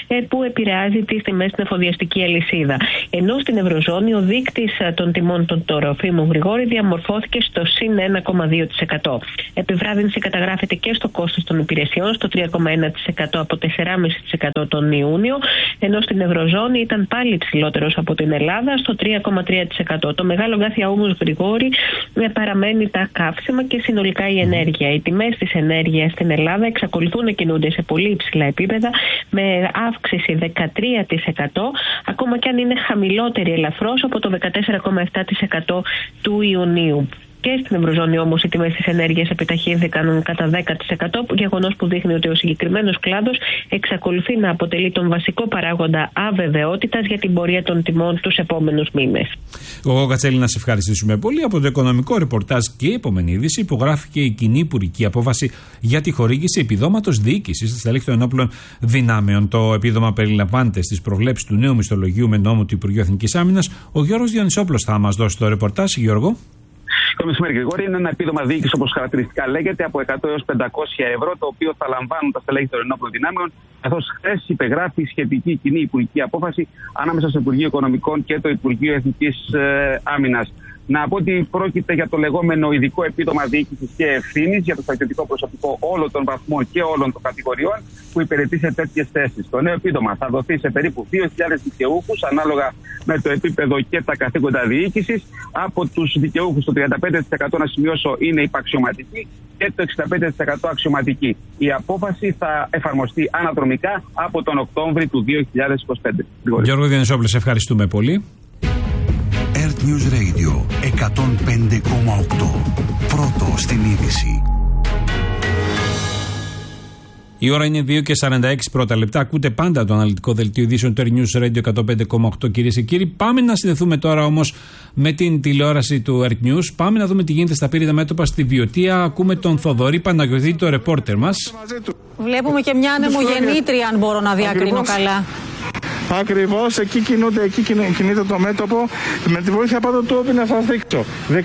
Speaker 14: που επηρεάζει τις τιμές στην εφοδιαστική αλυσίδα. Ενώ στην Ευρωζώνη ο δείκτης των τιμών των τροφίμων, Γρηγόρη, διαμορφώθηκε στο συν ένα κόμμα δύο τοις εκατό. Επιβράδυνση καταγράφεται και στο κόστος των υπηρεσιών, στο τρία κόμμα ένα τοις εκατό από τέσσερα κόμμα πέντε τοις εκατό τον Ιούνιο, ενώ στην Ευρωζώνη ήταν πάλι υψηλότερος από την Ελλάδα, στο τρία κόμμα τρία τοις εκατό. Το μεγάλο γκάθια όμως, Γρηγόρη, παραμένει τα καύσιμα και συνολικά η ενέργεια. Οι τιμές της ενέργειας στην Ελλάδα εξακολουθούν να κινούνται σε πολύ υψηλά επίπεδα, με αύξηση δεκατρία τοις εκατό, ακόμα και αν είναι χαμηλότερη ελαφρώς από το δεκατέσσερα κόμμα επτά τοις εκατό του Ιουνίου. Και στην Ευρωζώνη όμως οι τιμές της ενέργειας επιταχύνθηκαν κατά δέκα τοις εκατό, γεγονός που δείχνει ότι ο συγκεκριμένος κλάδος εξακολουθεί να αποτελεί τον βασικό παράγοντα αβεβαιότητας για την πορεία των τιμών τους επόμενους μήνες.
Speaker 2: Εγώ, Κατσέλη, να σε ευχαριστήσουμε πολύ. Από το οικονομικό ρεπορτάζ και η επόμενη είδηση υπογράφηκε η κοινή υπουργική απόφαση για τη χορήγηση επιδόματος διοίκησης στα στελέχη των ενόπλων δυνάμεων. Το επίδομα περιλαμβάνεται στις προβλέψεις του νέου μισθολογίου με νόμο του Υπουργείου Εθνικής Άμυνας. Ο Γιώργος Διονυσόπουλος θα μας δώσει το ρεπορτάζ. Γιώργο.
Speaker 15: Καλό μεσημέρι, Γρηγόρη. Είναι ένα επίδομα διοίκηση, όπως χαρακτηριστικά λέγεται, από εκατό έως πεντακόσια ευρώ, το οποίο θα λαμβάνουν τα στελέχη των ενόπλων δυνάμεων, καθώς χθες υπεγράφει σχετική κοινή υπουργική απόφαση ανάμεσα στο Υπουργείο Οικονομικών και το Υπουργείο Εθνικής ε, Άμυνας. Να πω ότι πρόκειται για το λεγόμενο ειδικό επίδομα διοίκησης και ευθύνης για το στρατιωτικό προσωπικό όλων των βαθμών και όλων των κατηγοριών που υπηρετεί σε τέτοιες θέσεις. Το νέο επίδομα θα δοθεί σε περίπου δύο χιλιάδες δικαιούχους, ανάλογα με το επίπεδο και τα καθήκοντα διοίκησης. Από τους δικαιούχους, το τριάντα πέντε τοις εκατό να σημειώσω είναι υπαξιωματικοί και το εξήντα πέντε τοις εκατό αξιωματικοί. Η απόφαση θα εφαρμοστεί αναδρομικά από τον Οκτώβρη του δύο χιλιάδες είκοσι πέντε.
Speaker 2: Γιώργο Διονυσόπουλο, σε ευχαριστούμε πολύ.
Speaker 8: Earth News Radio εκατόν πέντε κόμμα οκτώ. Πρώτο στην είδηση.
Speaker 2: Η ώρα είναι δύο και σαράντα έξι πρώτα λεπτά. Ακούτε πάντα το αναλυτικό δελτίο ειδήσεων του Earth News Radio εκατόν πέντε κόμμα οκτώ, κυρίες και κύριοι. Πάμε να συνδεθούμε τώρα όμως με την τηλεόραση του Earth News. Πάμε να δούμε τι γίνεται στα πύριντα μέτωπα στη Βιωτία. Ακούμε τον Θοδωρή Παναγιωτή, το ρεπόρτερ μας.
Speaker 5: Βλέπουμε και μια ανεμογεννήτρια, αν μπορώ να διακρίνω καλά.
Speaker 6: Ακριβώς, εκεί κινούνται, εκεί κινείται το μέτωπο. Με τη βοήθεια πάντων του όπι να σας δείξω.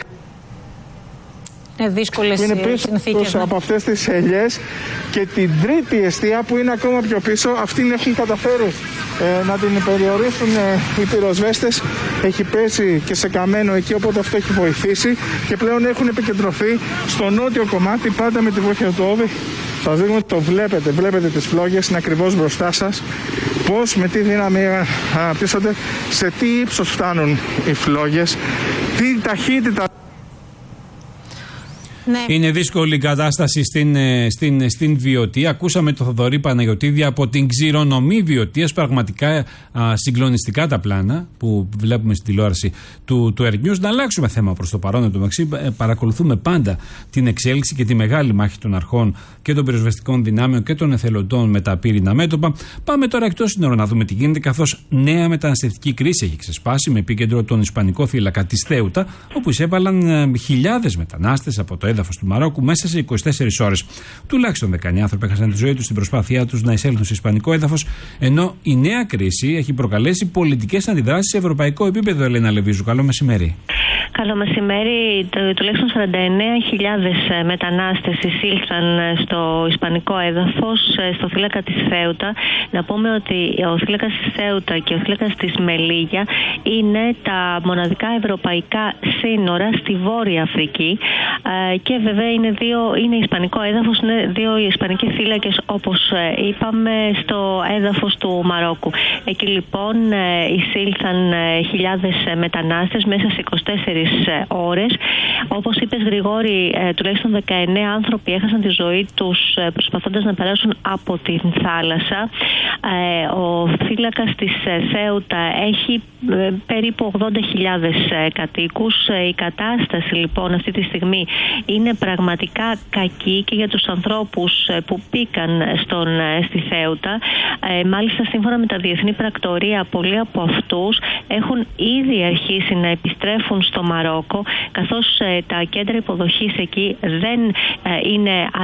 Speaker 5: Είναι δύσκολες
Speaker 6: είναι πίσω
Speaker 5: συνθήκες.
Speaker 6: Ναι. Από αυτές τις ελιές και την τρίτη εστία που είναι ακόμα πιο πίσω, αυτήν έχουν καταφέρει ε, να την περιορίσουν ε, οι πυροσβέστες. Έχει πέσει και σε καμένο εκεί, οπότε αυτό έχει βοηθήσει και πλέον έχουν επικεντρωθεί στο νότιο κομμάτι, πάντα με τη βοήθεια του όπι. Σας δείχνω ότι το βλέπετε, βλέπετε τις φλόγες, είναι ακριβώς μπροστά σας. Πώς, με τι δύναμη αναπτύσσονται, σε τι ύψος φτάνουν οι φλόγες, τι ταχύτητα.
Speaker 2: Ναι. Είναι δύσκολη η κατάσταση στην, στην, στην Βιωτία. Ακούσαμε το Θοδωρή Παναγιωτήδη από την ξηρονομή Βιωτίας. Πραγματικά α, συγκλονιστικά τα πλάνα που βλέπουμε στην τηλεόραση του, του Earth News. Να αλλάξουμε θέμα προς το παρόν. Το μεταξύ, παρακολουθούμε πάντα την εξέλιξη και τη μεγάλη μάχη των αρχών και των πυροσβεστικών δυνάμεων και των εθελοντών με τα πύρινα μέτωπα. Πάμε τώρα εκτός σύνορων να δούμε τι γίνεται, καθώς νέα μεταναστευτική κρίση έχει ξεσπάσει με επίκεντρο τον Ισπανικό θύλακα της Θέουτα, όπου εισέβαλαν ε, χιλιάδες μετανάστες από το έδαφος του Μαρόκου μέσα σε είκοσι τέσσερις ώρες. Τουλάχιστον δεκαεννέα άνθρωποι έχασαν τη ζωή τους στην προσπάθειά τους να εισέλθουν σε ισπανικό έδαφος, ενώ η νέα κρίση έχει προκαλέσει πολιτικές αντιδράσεις σε ευρωπαϊκό επίπεδο. Ελένα Λεβίζου, καλό μεσημέρι.
Speaker 7: Καλό μεσημέρι. Τουλάχιστον σαράντα εννέα χιλιάδες μετανάστες εισήλθαν στο ισπανικό έδαφος, στο θύλακα της Θέουτα. Να πούμε ότι ο θύλακας της Θέουτα και ο θύλακας της Μελίγια είναι τα μοναδικά ευρωπαϊκά σύνορα στη Βόρεια Αφρική και βέβαια είναι, δύο, είναι ισπανικό έδαφος, είναι δύο ισπανικοί θύλακες, όπως είπαμε, στο έδαφος του Μαρόκου. Εκεί λοιπόν εισήλθαν χιλιάδες μετανάστες μέσα σε είκοσι τέσσερις ώρες. Όπως είπες, Γρηγόρη, τουλάχιστον δεκαεννέα άνθρωποι έχασαν τη ζωή τους προσπαθώντας να περάσουν από την θάλασσα. Ο θύλακας της Θέουτα έχει περίπου ογδόντα χιλιάδες κατοίκους. Η κατάσταση λοιπόν αυτή τη στιγμή είναι πραγματικά κακή και για τους ανθρώπους που μπήκαν στον, στη Θέουτα. Μάλιστα, σύμφωνα με τα διεθνή πρακτορία, πολλοί από αυτούς έχουν ήδη αρχίσει να επιστρέφουν στο Μαρόκο, καθώς τα κέντρα υποδοχής εκεί δεν είναι αρκετά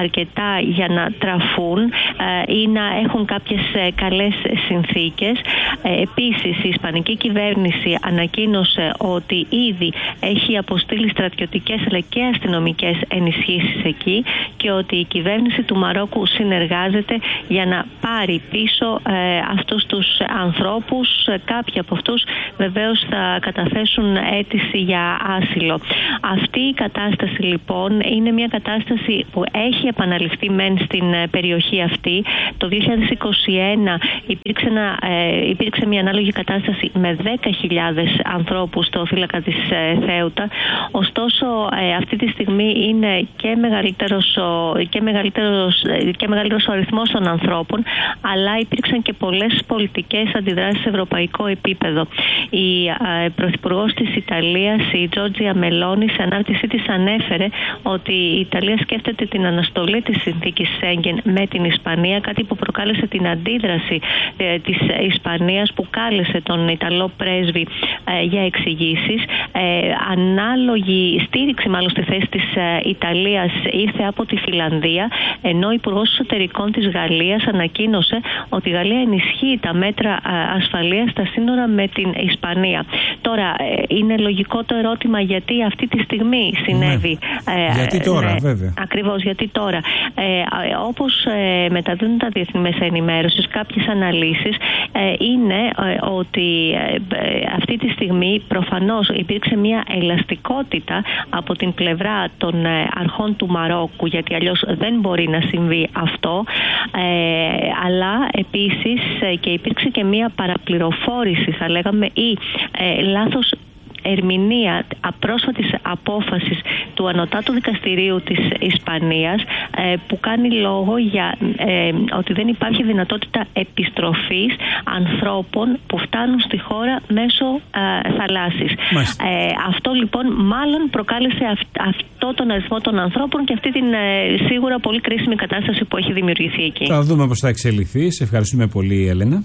Speaker 7: για να τραφούν ή να έχουν κάποιες καλές συνθήκες. Επίσης, η Ισπανική κυβέρνηση ανακοίνωσε ότι ήδη έχει αποστείλει στρατιωτικές αλλά και αστυνομικές ενισχύσεις εκεί και ότι η κυβέρνηση του Μαρόκου συνεργάζεται για να πάρει πίσω αυτούς τους ανθρώπους. Κάποιοι από αυτούς βεβαίως θα καταθέσουν αίτηση για άσυλο. Αυτή η κατάσταση λοιπόν είναι μια κατάσταση που έχει επαναληφθεί μεν στην περιοχή αυτή. Το δύο χιλιάδες είκοσι ένα υπήρξε, ένα, ε, υπήρξε μια ανάλογη κατάσταση με δέκα χιλιάδες ανθρώπους στο φύλακα της ε, Θέουτα. Ωστόσο ε, αυτή τη στιγμή είναι και μεγαλύτερος, ο, και, μεγαλύτερος, και μεγαλύτερος ο αριθμός των ανθρώπων, αλλά υπήρξαν και πολλές πολιτικές αντιδράσεις σε ευρωπαϊκό επίπεδο. Η ε, Πρωθυπουργός της Ιταλίας, η Τζόρτζια Μελόνι, σε ανάρτησή της ανέφερε ότι η Ιταλία σκέφτεται την αναστολή της συνθήκης Σέγγεν με την Ισπανία, κάτι που προκάλεσε την αντίδραση ε, της Ισπανίας, που κάλεσε τον Ιταλό πρέσβη ε, για εξηγήσεις. Ε, ανάλογη στήριξη μάλλον στη θέση της ε, Ιταλίας ήρθε από τη Φιλανδία, ενώ ο Υπουργός Εσωτερικών της Γαλλίας ανακοίνωσε ότι η Γαλλία ενισχύει τα μέτρα ε, ασφαλείας στα σύνορα με την Ισπανία. Τώρα, ε, είναι λογικό το ερώτημα γιατί αυτή τη στιγμή συνέβη.
Speaker 2: Ναι. Ε, γιατί τώρα, ναι, βέβαια.
Speaker 7: Ακριβώς, γιατί τώρα. Ε, όπως ε, μεταδίδουν τα διεθνή μέσα ενημέρωσης, κάποιες αναλύσεις ε, είναι ε, ότι ε, αυτή τη στιγμή προφανώς υπήρξε μια ελαστικότητα από την πλευρά των ε, αρχών του Μαρόκου, γιατί αλλιώς δεν μπορεί να συμβεί αυτό, ε, αλλά επίσης ε, και υπήρξε και μια παραπληροφόρηση, θα λέγαμε, ή ε, λάθος ερμηνεία απρόσφατης απόφασης του Ανωτάτου Δικαστηρίου της Ισπανίας, ε, που κάνει λόγο για ε, ότι δεν υπάρχει δυνατότητα επιστροφής ανθρώπων που φτάνουν στη χώρα μέσω ε, θαλάσσης. Ε, αυτό λοιπόν μάλλον προκάλεσε αυ, αυτό τον αριθμό των ανθρώπων και αυτή την ε, σίγουρα πολύ κρίσιμη κατάσταση που έχει δημιουργηθεί εκεί.
Speaker 2: Θα δούμε πώς θα εξελιχθεί. Σε ευχαριστούμε πολύ, Έλενα.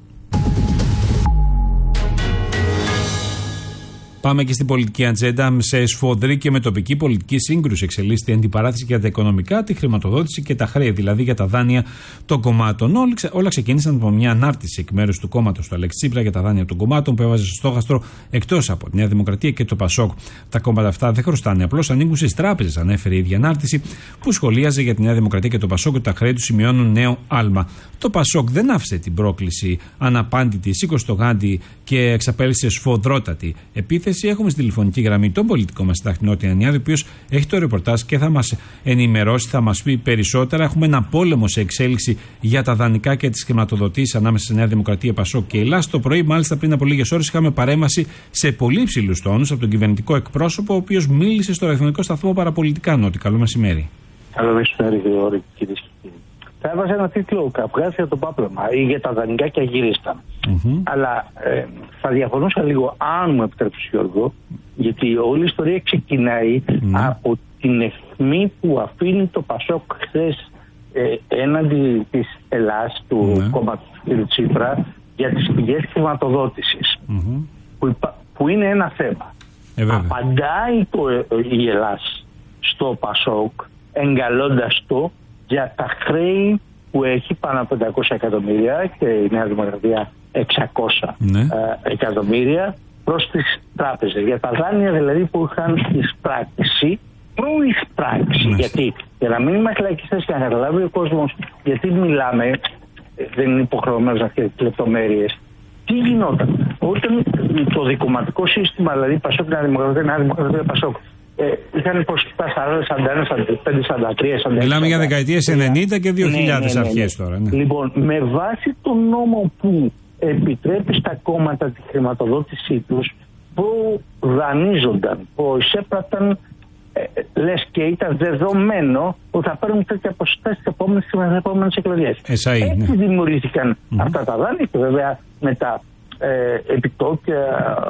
Speaker 2: Πάμε και στην πολιτική ατζέντα. Σε σφοδρή και με τοπική πολιτική σύγκρουση εξελίσσεται η αντιπαράθεση για τα οικονομικά, τη χρηματοδότηση και τα χρέη, δηλαδή για τα δάνεια των κομμάτων. Όλα ξεκίνησαν από μια ανάρτηση εκ μέρους του κόμματος του Αλέξη Τσίπρα για τα δάνεια των κομμάτων που έβαζε στο στόχαστρο εκτός από τη Νέα Δημοκρατία και το Πασόκ. Τα κόμματα αυτά δεν χρωστάνε, απλώς ανήκουν στις τράπεζες, ανέφερε η ίδια ανάρτηση που σχολίαζε για τη Νέα Δημοκρατία και το Πασόκ ότι τα χρέη του σημειώνουν νέο άλμα. Το Πασόκ δεν άφησε την πρόκληση αναπάντητη, σήκωσε το γάντι και εξαπέλυσε σφοδρότατη επίθεση. Έχουμε στη τηλεφωνική γραμμή τον πολιτικό μας συντάκτη Νότια Ανιάδη, ο οποίος έχει το ρεπορτάζ και θα μας ενημερώσει, θα μας πει περισσότερα. Έχουμε ένα πόλεμο σε εξέλιξη για τα δανεικά και τις χρηματοδοτήσεις ανάμεσα στη Νέα Δημοκρατία, Πασόκ και Ελλάς. Το πρωί, μάλιστα πριν από λίγες ώρες, είχαμε παρέμβαση σε πολύ υψηλούς τόνους από τον κυβερνητικό εκπρόσωπο, ο οποίος μίλησε στο ραδιοφωνικό σταθμό Παραπολιτικά. Νότι, καλό μεσημέρι. Καλό
Speaker 16: μεσημέρι, κύριε κυρίε και κύριοι. Θα έβαζε ένα τίτλο Καυγάς για το πάπλωμα ή για τα δανεικά και αγύριστα. Mm-hmm. Αλλά ε, θα διαφωνούσα λίγο, αν μου επιτρέψει, Γιώργο, γιατί όλη η ιστορία ξεκινάει mm-hmm. από την αιχμή που αφήνει το Πασόκ χθες ε, έναντι της Ελλάς, του mm-hmm. κόμματος του κ. Τσίπρα, για τις πηγές χρηματοδότησης. Mm-hmm. Που, που είναι ένα θέμα. Ε, Απαντάει το, ε, η Ελλάς στο Πασόκ, εγκαλώντας το για τα χρέη που έχει πάνω από πεντακόσια εκατομμύρια και η Νέα Δημοκρατία εξακόσια ναι. ε, εκατομμύρια προς τις τράπεζες. Για τα δάνεια δηλαδή που είχαν εισπράξει, προεισπράξει. Ναι. Γιατί, για να μην είμαστε λαϊκιστές και να καταλάβει ο κόσμος γιατί μιλάμε, δεν είναι υποχρεωμένος να ξέρει τις λεπτομέρειες. Τι γινόταν όταν το δικομματικό σύστημα, δηλαδή Πασόκ, Νέα Δημοκρατία, Νέα Δημοκρατία, Πασόκ, Ε, είχαν ποσοστά σαράντα, σαράντα ένα, σαράντα πέντε, σαράντα τρία, σαράντα έξι.
Speaker 2: Μιλάμε για δεκαετίες ενενήντα και δύο χιλιάδες ναι, ναι, ναι, αρχές τώρα. Ναι.
Speaker 16: Λοιπόν, με βάση τον νόμο που επιτρέπει στα κόμματα τη χρηματοδότησή τους, που δανείζονταν, που εισέπραταν, ε, λες και ήταν δεδομένο ότι θα παίρνουν τέτοια ποσοστά στις επόμενες, επόμενες εκλογές.
Speaker 2: Εσάι,
Speaker 16: Έτσι
Speaker 2: ναι.
Speaker 16: δημιουργήθηκαν mm-hmm. αυτά τα δάνεια και βέβαια με τα ε, επιτόκια,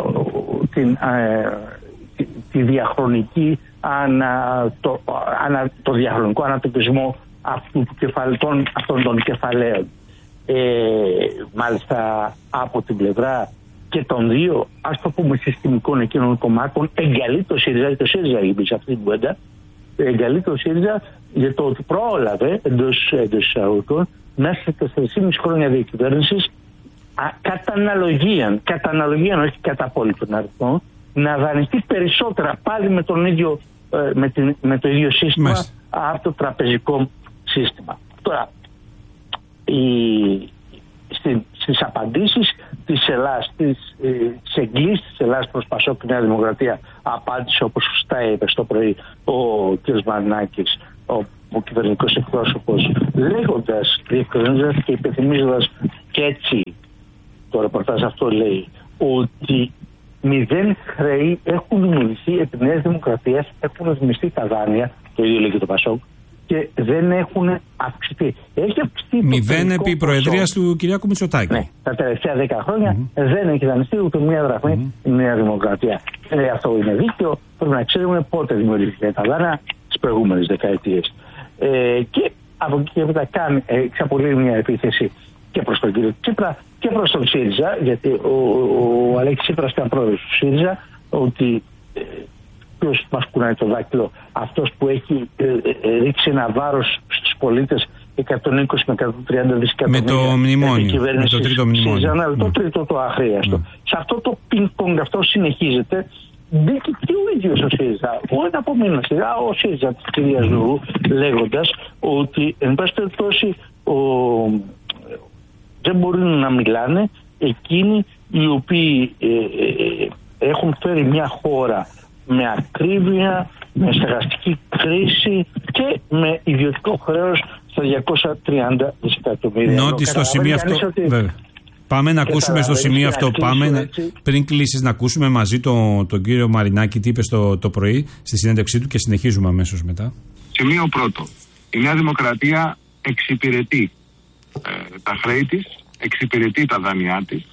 Speaker 16: την... Ε, τη διαχρονική ανα, το, ανα, το διαχρονικό ανατοπισμό αυτού του κεφαλτών, αυτών των κεφαλαίων. Ε, μάλιστα από την πλευρά και των δύο, ας το πούμε, συστημικών εκείνων κομμάτων, εγκαλεί το ΣΥΡΙΖΑ, το ΣΥΡΙΖΑ είπε σε αυτή την κουβέντα, εγκαλεί το ΣΥΡΙΖΑ για το ότι προόλαβε εντός εισαγωγικών μέσα σε τέσσερα και μισό χρόνια διακυβέρνησης κατά αναλογία, κατά αναλογία, όχι κατά απόλυτον αριθμό, να δανειστεί περισσότερα πάλι με, τον ίδιο, με, την, με το ίδιο σύστημα Μες. από το τραπεζικό σύστημα. Τώρα, η, στη, στις απαντήσεις της Ελλάδας, στις, στις εγκλήσεις της Ελλάδας προς Πασόκ και Νέα Δημοκρατία, απάντησε όπως σωστά είπε στο πρωί ο κ. Μαρινάκης, ο, ο κυβερνητικός εκπρόσωπος, λέγοντας, διευκρινίζοντας και υπενθυμίζοντας, και έτσι το ρεπορτάζ αυτό λέει, ότι μηδέν χρέη έχουν δημιουργηθεί επί Νέας Δημοκρατίας, έχουν ρυθμιστεί τα δάνεια, το ίδιο λέει και το Πασόκ, και δεν έχουν αυξηθεί. Έχει αυξηθεί.
Speaker 2: Μηδέν επί προεδρίας του Κυριάκου Μητσοτάκη.
Speaker 16: Ναι, τα τελευταία δέκα χρόνια mm-hmm. δεν έχει δανειστεί ούτε μία δραχμή mm-hmm. η Νέα Δημοκρατία. Και αυτό είναι δίκαιο. Πρέπει να ξέρουμε πότε δημιουργήθηκαν τα δάνεια, τις προηγούμενες δεκαετίες. Ε, και από εκεί και μετά κάνει, ε, εξαπολύει μια επίθεση και προς τον κύριο Τσίπρα και προς τον ΣΥΡΙΖΑ, γιατί ο, ο, ο Αλέξης Τσίπρας ήταν πρόεδρος του ΣΥΡΙΖΑ, ότι ε, ποιος μας κουνάει το δάκτυλο, αυτός που έχει ε, ε, ρίξει ένα βάρος στους πολίτες εκατόν είκοσι με εκατόν τριάντα δισεκατομμύρια
Speaker 2: με το μνημόνιο, με το τρίτο μνημόνιο.
Speaker 16: ΣΥΡΙΖΑ, ναι, το τρίτο το αχρίαστο. Ναι. Σε αυτό το πινκ-πονγκ αυτό συνεχίζεται. Μπήκε και ο ίδιος ο ΣΥΡΙΖΑ, ο εναπομείνας, ο ΣΥΡΙΖΑ της κυρίας Λουρού, λέγοντας ότι εν πάση περιπτώσει δεν μπορούν να μιλάνε εκείνοι οι οποίοι ε, ε, έχουν φέρει μια χώρα με ακρίβεια, με στεγαστική κρίση και με ιδιωτικό χρέος στα διακόσια τριάντα δισεκατομμύρια.
Speaker 2: Νότι στο σημείο αυτό... Ότι... Πάμε να ακούσουμε στο σημείο αυτό, πάμε να... πριν κλείσεις να ακούσουμε μαζί τον το κύριο Μαρινάκη τι είπε στο, το πρωί στη συνέντευξή του και συνεχίζουμε αμέσως μετά.
Speaker 17: Σημείο πρώτο. Η Νέα Δημοκρατία εξυπηρετεί ε, τα χρέη της, εξυπηρετεί τα δάνειά της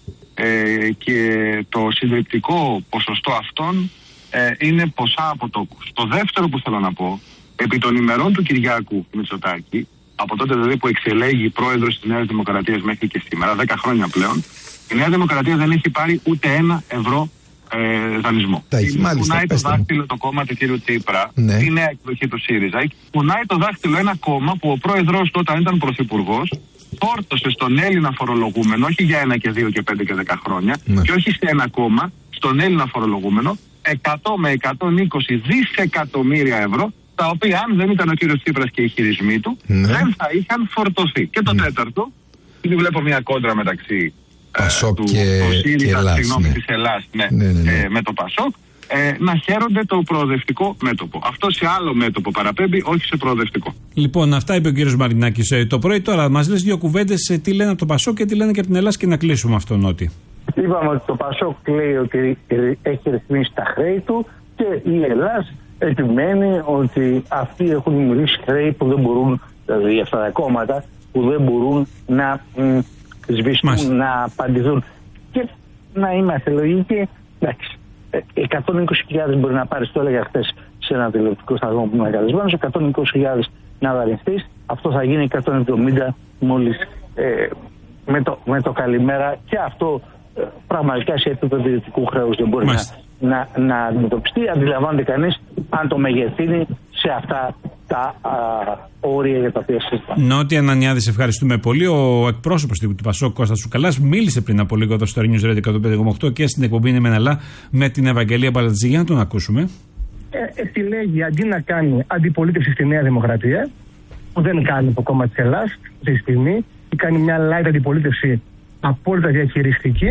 Speaker 17: ε, και το συντριπτικό ποσοστό αυτών ε, είναι ποσά αποτόκους. Το δεύτερο που θέλω να πω, επί των ημερών του Κυριάκου Μητσοτάκη, από τότε δηλαδή που εξελέγει πρόεδρος της Νέας Δημοκρατίας μέχρι και σήμερα, δέκα χρόνια πλέον, η Νέα Δημοκρατία δεν έχει πάρει ούτε ένα ευρώ ε, δανεισμό. Κουνάει το δάχτυλο το κόμμα του κ. Τσίπρα, ναι. Η νέα εκδοχή του ΣΥΡΙΖΑ. Κουνάει το δάχτυλο ένα κόμμα που ο πρόεδρος του όταν ήταν πρωθυπουργός φόρτωσε στον Έλληνα φορολογούμενο, όχι για ένα και δύο και πέντε και δέκα χρόνια, ναι. Και όχι σε ένα κόμμα, στον Έλληνα φορολογούμενο, εκατό με εκατόν είκοσι δισεκατομμύρια ευρώ, τα οποία αν δεν ήταν ο κύριος Τσίπρας και οι χειρισμοί του, ναι. Δεν θα είχαν φορτωθεί. Και το ναι. τέταρτο, ήδη βλέπω μια κόντρα μεταξύ
Speaker 18: Πασόκ
Speaker 17: ε, του,
Speaker 18: και
Speaker 17: το ΣΥΡΙΖΑ, συγγνώμη,
Speaker 18: ναι.
Speaker 17: της Ελλάς, ναι,
Speaker 18: ναι, ναι, ναι.
Speaker 17: Ε, με το Πασόκ, ε, να χαίρονται το προοδευτικό μέτωπο. Αυτό σε άλλο μέτωπο παραπέμπει, όχι σε προοδευτικό.
Speaker 2: Λοιπόν, αυτά είπε ο κύριος Μαρινάκης ε, το πρωί. Τώρα μας λες δύο κουβέντες ε, τι λένε από το Πασόκ και τι λένε και από την Ελλάδα και να κλείσουμε αυτό, Νότι.
Speaker 16: Είπαμε ότι το Πασόκ λέει ότι έχει ρυθμίσει τα χρέη του και η Ελλάδα επιμένει ότι αυτοί έχουν δημιουργήσει χρέη που δεν μπορούν, δηλαδή αυτά τα κόμματα που δεν μπορούν να μ, σβηστούν, Μάλιστα. να απαντηθούν. Και να είμαστε λογικοί, εντάξει, εκατόν είκοσι χιλιάδες μπορεί να πάρεις, το έλεγα χθες σε ένα τηλεοπτικό σταθμό που είμαι καλεσμένος, εκατόν είκοσι χιλιάδες να δανειστείς, αυτό θα γίνει εκατόν εβδομήντα μόλις ε, με, το, με το καλημέρα, και αυτό ε, πραγματικά σε επίπεδο ιδιωτικού χρέους δεν μπορεί Μάλιστα. να, να, να αντιμετωπιστεί. Αντιλαμβάνεται κανείς αν το μεγεθύνει σε αυτά τα α, όρια για τα οποία συζητάμε.
Speaker 2: Νότι Ανανιάδη, σε ευχαριστούμε πολύ. Ο εκπρόσωπος του Πασόκ, Κώστας Τσουκαλάς, μίλησε πριν από λίγο εδώ στο News Radio εκατόν πέντε κόμμα οκτώ και στην εκπομπή Είναι Μεναλά με την Ευαγγελία Μπαλατζή. Για να τον ακούσουμε.
Speaker 19: Ε, επιλέγει αντί να κάνει αντιπολίτευση στη Νέα Δημοκρατία, που δεν κάνει το κόμμα της Ελλάς αυτή τη στιγμή, κάνει μια light αντιπολίτευση απόλυτα διαχειριστική,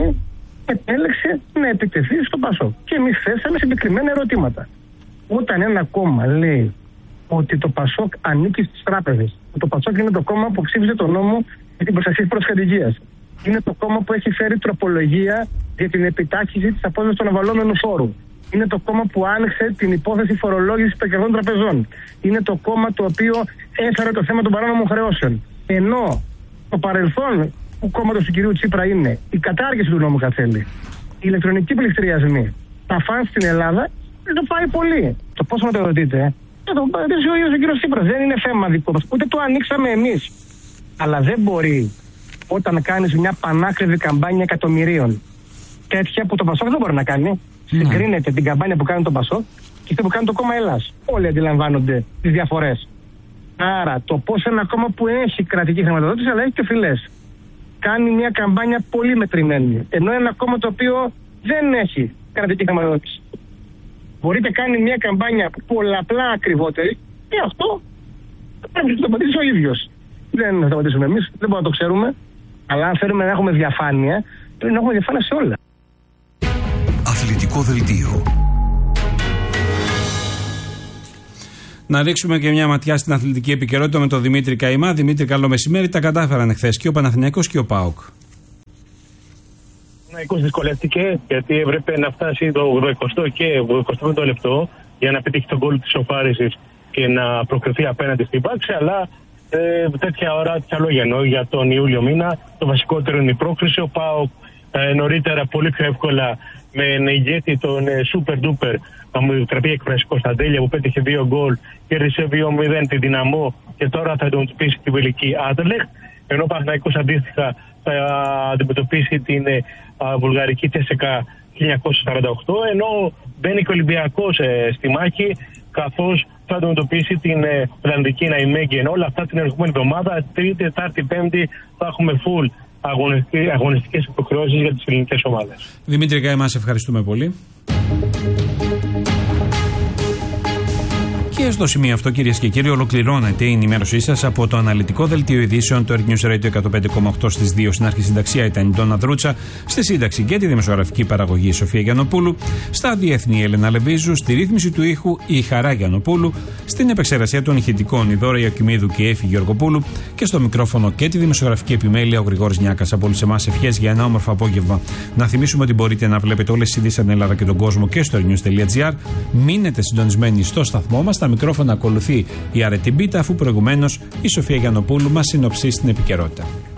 Speaker 19: επέλεξε να επιτεθεί στο Πασόκ. Και εμείς θέσαμε συγκεκριμένα ερωτήματα. Όταν ένα κόμμα λέει ότι το Πασόκ ανήκει στις τράπεζες, το Πασόκ είναι το κόμμα που ψήφισε τον νόμο για την προστασία της προσφυγικίας, είναι το κόμμα που έχει φέρει τροπολογία για την επιτάχυνση της απόδοσης των αβαλόμενου φόρου, είναι το κόμμα που άνοιξε την υπόθεση φορολόγησης των κερδών τραπεζών, είναι το κόμμα το οποίο έφερε το θέμα των παράνομων χρεώσεων. Ενώ το παρελθόν του κόμματος του κυρίου Τσίπρα είναι η κατάργηση του νόμου Κατσέλη, οι ηλεκτρονικοί πληστηριασμοί, τα φαν στην Ελλάδα, δεν το πάει πολύ. Το πώς να το ρωτείτε, ε, το παρατήρησε ο ίδιος ο κύριος Τσίπρας. Δεν είναι θέμα δικό μας, ούτε το ανοίξαμε εμείς. Αλλά δεν μπορεί όταν κάνεις μια πανάκριβη καμπάνια εκατομμυρίων, τέτοια που το Πασόκ δεν μπορεί να κάνει, mm. συγκρίνεται την καμπάνια που κάνει το Πασόκ και αυτή που κάνει το κόμμα Ελλάς. Όλοι αντιλαμβάνονται τις διαφορές. Άρα το πώς ένα κόμμα που έχει κρατική χρηματοδότηση αλλά έχει και φυλές κάνει μια καμπάνια πολύ μετρημένη, ενώ ένα κόμμα το οποίο δεν έχει κρατική χρηματοδότηση μπορεί να κάνει μια καμπάνια πολλαπλά ακριβότερη, και αυτό πρέπει να το σταματήσει ο ίδιος. Δεν θα σταματήσουμε εμείς, δεν μπορούμε να το ξέρουμε, αλλά αν θέλουμε να έχουμε διαφάνεια, πρέπει να έχουμε διαφάνεια σε όλα.
Speaker 8: Αθλητικό δελτίο.
Speaker 2: Να ρίξουμε και μια ματιά στην αθλητική επικαιρότητα με τον Δημήτρη Καημά. Δημήτρη, καλό μεσημέρι. Τα κατάφεραν εχθές και ο Παναθηναϊκός και ο ΠΑΟΚ.
Speaker 18: Ο Παναθηναϊκός δυσκολεύτηκε γιατί έπρεπε να φτάσει το ογδοηκοστό και ογδοηκοστό πέμπτο λεπτό για να πετύχει τον γκολ της οπάρησης και να προκριθεί απέναντι στην Πάξη. Αλλά ε, τέτοια ώρα, τέτοια λόγια εννοώ για τον Ιούλιο μήνα. Το βασικότερο είναι η πρόκριση. Ο ΠΑΟΚ ε, νωρίτερα πολύ πιο εύκολα με ηγέτη τον ε, Super Duper, θα μου επιτραπεί η έκφραση, Κωνσταντέλια, που πέτυχε δύο γκολ, κέρδισε δύο μηδέν την Δυναμό και τώρα θα αντιμετωπίσει την βελική Άντλεχτ. Ενώ ο Παναθηναϊκός αντίστοιχα θα αντιμετωπίσει την ε, α, βουλγαρική Τσέσσεκα χίλια εννιακόσια σαράντα οκτώ, ενώ μπαίνει και ο Ολυμπιακός ε, στη μάχη, καθώς θα αντιμετωπίσει την ε, Ολλανδική Ναϊμέγγεν. Όλα αυτά την ερχόμενη εβδομάδα, Τρίτη, Τετάρτη, Πέμπτη, θα έχουμε full αγωνιστικές υποχρεώσεις για τις ελληνικές ομάδες.
Speaker 2: Δημήτρη Καημά, σε ευχαριστούμε πολύ. Και στο σημείο αυτό, κυρίες και κύριοι, ολοκληρώνεται η ενημέρωσή σας από το αναλυτικό δελτίο ειδήσεων του Earth News Radio εκατόν πέντε κόμμα οκτώ στις δύο. Στην αρχισυνταξία ήταν η Ντόνα Δρούτσα, στη σύνταξη και τη δημοσιογραφική παραγωγή η Σοφία Γιαννοπούλου, στα διεθνή η Έλενα Λεβίζου, στη ρύθμιση του ήχου η Χαρά Γιαννοπούλου, στην επεξεργασία των ηχητικών η Δώρα Ιακουμίδου και η Έφη Γεωργοπούλου και στο μικρόφωνο και τη δημοσιογραφική επιμέλεια ο Γρηγόρης Νιάκας. Από όλους εμάς ευχές για ένα όμορφο απόγευμα. Να θυμίσουμε ότι μπορείτε να βλέπετε όλες τις ειδήσεις από την Ελλάδα και τον κόσμο και στο earthnews τελεία gr. Μείνετε συντονισμένοι στο σταθμό μας. Μικρόφωνα ακολουθεί η Αρετή Μπίτα, αφού προηγουμένως η Σοφία Γιαννοπούλου μας συνοψίσει την επικαιρότητα.